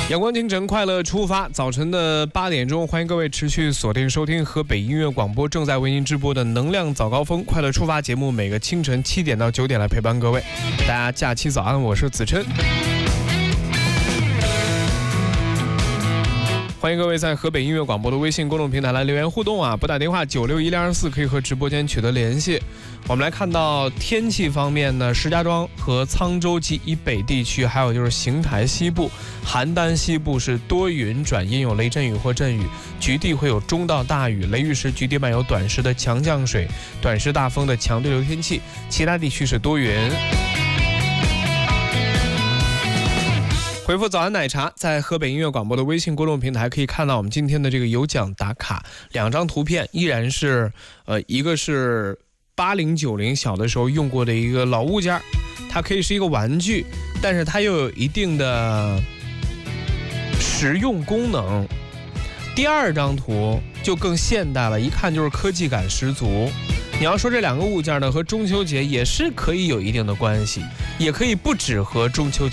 阳光清晨，快乐出发。早晨的8点钟，欢迎各位持续锁定收听河北音乐广播正在为您直播的能量早高峰快乐出发节目，每个清晨7点到9点来陪伴各位。大家假期早安，我是子琛。欢迎各位在河北音乐广播的微信公众平台来留言互动啊！拨打电话961024可以和直播间取得联系。我们来看到天气方面呢，石家庄和沧州及以北地区，还有就是邢台西部、邯郸西部是多云转阴，有雷阵雨或阵雨，局地会有中到大雨，雷雨时局地伴有短时的强降水、短时大风的强对流天气，其他地区是多云。回复早安奶茶，在河北音乐广播的微信公众平台可以看到我们今天的这个有奖打卡2张图片，依然是一个是80、90小的时候用过的一个老物件，它可以是一个玩具，但是它又有一定的实用功能。第2张图就更现代了，一看就是科技感十足。你要说这2个物件呢，和中秋节也是可以有一定的关系，也可以不只和中秋节